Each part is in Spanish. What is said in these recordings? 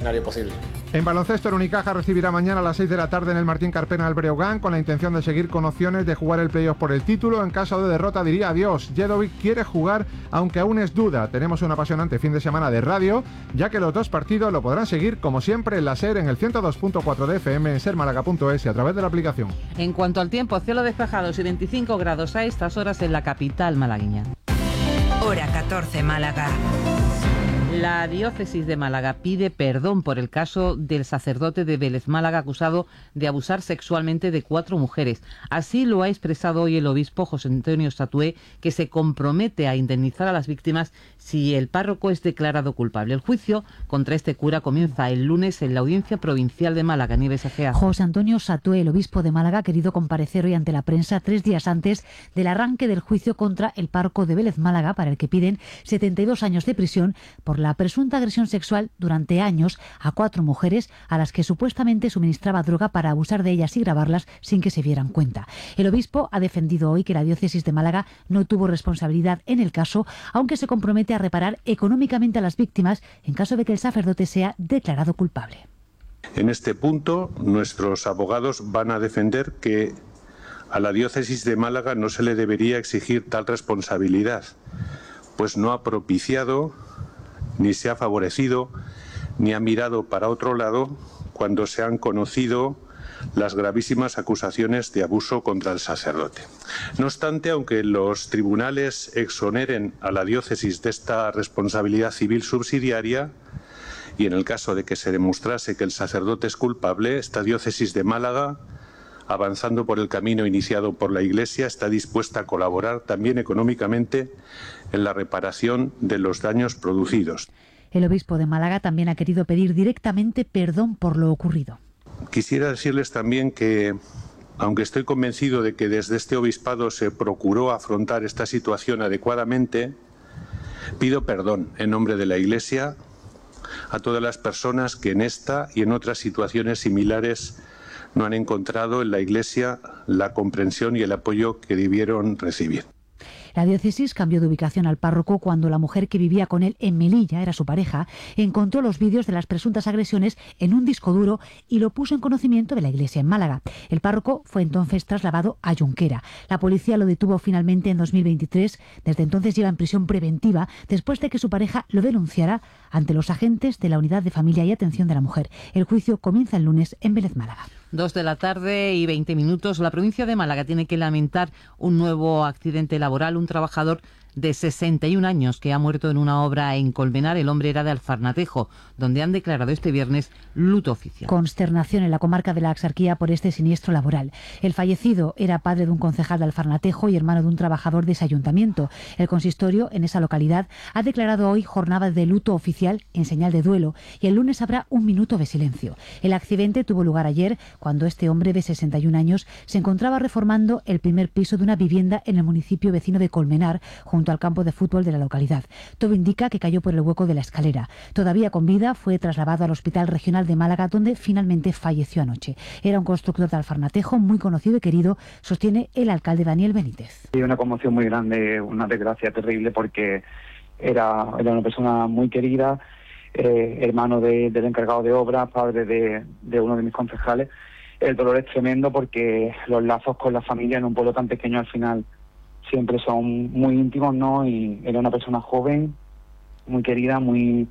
escenario posible. En baloncesto, el Unicaja recibirá mañana a las 6 de la tarde en el Martín Carpena al Breogán con la intención de seguir con opciones de jugar el playoff por el título. En caso de derrota diría adiós. Jedovic quiere jugar, aunque aún es duda. Tenemos un apasionante fin de semana de radio, ya que los dos partidos lo podrán seguir como siempre en la SER en el 102.4 de FM, en sermálaga.es y a través de la aplicación. En cuanto al tiempo, cielo despejado y 25 grados a estas horas en la capital malagueña. Hora 14, Málaga. La diócesis de Málaga pide perdón por el caso del sacerdote de Vélez Málaga acusado de abusar sexualmente de 4 mujeres. Así lo ha expresado hoy el obispo José Antonio Satué, que se compromete a indemnizar a las víctimas si el párroco es declarado culpable. El juicio contra este cura comienza el lunes en la Audiencia Provincial de Málaga. Nieves Egea. José Antonio Satué, el obispo de Málaga, ha querido comparecer hoy ante la prensa 3 días antes del arranque del juicio contra el párroco de Vélez Málaga, para el que piden 72 años de prisión por la presunta agresión sexual durante años a 4 mujeres a las que supuestamente suministraba droga para abusar de ellas y grabarlas sin que se dieran cuenta. El obispo ha defendido hoy que la diócesis de Málaga no tuvo responsabilidad en el caso, aunque se compromete a reparar económicamente a las víctimas en caso de que el sacerdote sea declarado culpable. En este punto, nuestros abogados van a defender que a la diócesis de Málaga no se le debería exigir tal responsabilidad, pues no ha propiciado, ni se ha favorecido, ni ha mirado para otro lado cuando se han conocido las gravísimas acusaciones de abuso contra el sacerdote. No obstante, aunque los tribunales exoneren a la diócesis de esta responsabilidad civil subsidiaria, y en el caso de que se demostrase que el sacerdote es culpable, esta diócesis de Málaga, avanzando por el camino iniciado por la Iglesia, está dispuesta a colaborar también económicamente en la reparación de los daños producidos. El obispo de Málaga también ha querido pedir directamente perdón por lo ocurrido. Quisiera decirles también que, aunque estoy convencido de que desde este obispado se procuró afrontar esta situación adecuadamente, pido perdón en nombre de la Iglesia a todas las personas que en esta y en otras situaciones similares no han encontrado en la Iglesia la comprensión y el apoyo que debieron recibir. La diócesis cambió de ubicación al párroco cuando la mujer que vivía con él en Melilla, era su pareja, encontró los vídeos de las presuntas agresiones en un disco duro y lo puso en conocimiento de la Iglesia en Málaga. El párroco fue entonces trasladado a Junquera. La policía lo detuvo finalmente en 2023. Desde entonces lleva en prisión preventiva después de que su pareja lo denunciara ante los agentes de la Unidad de Familia y Atención de la Mujer. El juicio comienza el lunes en Vélez Málaga. 2 de la tarde y 20 minutos. La provincia de Málaga tiene que lamentar un nuevo accidente laboral. Un trabajador de 61 años que ha muerto en una obra en Colmenar. El hombre era de Alfarnatejo, donde han declarado este viernes luto oficial. Consternación en la comarca de la Axarquía por este siniestro laboral. El fallecido era padre de un concejal de Alfarnatejo y hermano de un trabajador de ese ayuntamiento. El consistorio en esa localidad ha declarado hoy jornada de luto oficial en señal de duelo y el lunes habrá un minuto de silencio. El accidente tuvo lugar ayer cuando este hombre de 61 años se encontraba reformando el primer piso de una vivienda en el municipio vecino de Colmenar, junto al campo de fútbol de la localidad. Todo indica que cayó por el hueco de la escalera. Todavía con vida, fue trasladado al Hospital Regional de Málaga, donde finalmente falleció anoche. Era un constructor de Alfarnatejo muy conocido y querido, sostiene el alcalde Daniel Benítez. Una conmoción muy grande, una desgracia terrible, porque era una persona muy querida, hermano del encargado de obra, padre de uno de mis concejales. El dolor es tremendo porque los lazos con la familia en un pueblo tan pequeño al final siempre son muy íntimos, ¿no? Y era una persona joven, muy querida, muy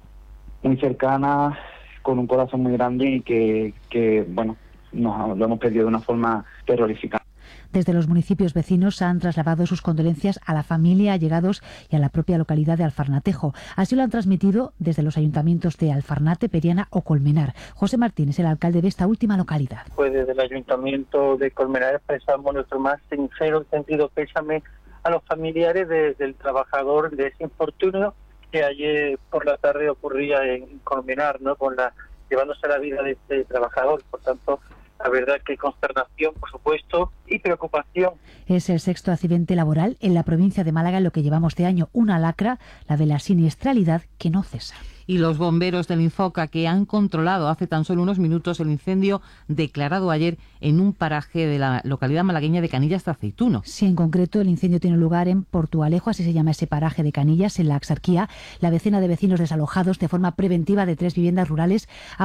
cercana, con un corazón muy grande y que bueno, lo hemos perdido de una forma terrorífica. Desde los municipios vecinos han trasladado sus condolencias a la familia, allegados y a la propia localidad de Alfarnatejo. Así lo han transmitido desde los ayuntamientos de Alfarnate, Periana o Colmenar. José Martín es el alcalde de esta última localidad. Pues desde el ayuntamiento de Colmenar expresamos nuestro más sincero y sentido pésame a los familiares del trabajador de ese infortunio que ayer por la tarde ocurría en Colmenar, ¿no? Llevándose la vida de este trabajador. Por tanto, la verdad que consternación, por supuesto, y preocupación. Es el 6º accidente laboral en la provincia de Málaga en lo que llevamos de año. Una lacra, la de la siniestralidad que no cesa. Y los bomberos del Infoca, que han controlado hace tan solo unos minutos el incendio declarado ayer en un paraje de la localidad malagueña de Canillas de Aceituno. Sí, en concreto el incendio tiene lugar en Portualejo, así se llama ese paraje de Canillas, en la Axarquía. La decena de vecinos desalojados de forma preventiva de 3 viviendas rurales